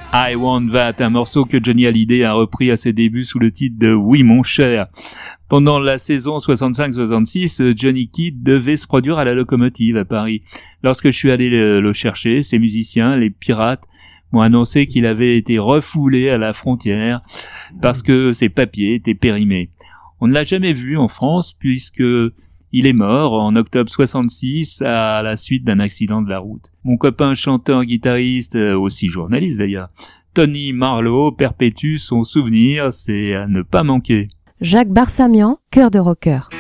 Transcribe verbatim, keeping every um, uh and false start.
I Want That, un morceau que Johnny Hallyday a repris à ses débuts sous le titre de Oui mon cher. Pendant la saison soixante-cinq soixante-six, Johnny Kidd devait se produire à la Locomotive à Paris. Lorsque je suis allé le, le chercher, ces musiciens, les pirates, m'ont annoncé qu'il avait été refoulé à la frontière parce que ses papiers étaient périmés. On ne l'a jamais vu en France puisque il est mort en octobre soixante-six à la suite d'un accident de la route. Mon copain chanteur, guitariste, aussi journaliste d'ailleurs, Tony Marlowe perpétue son souvenir, c'est à ne pas manquer. Jacques Barsamian, Cœur de rocker.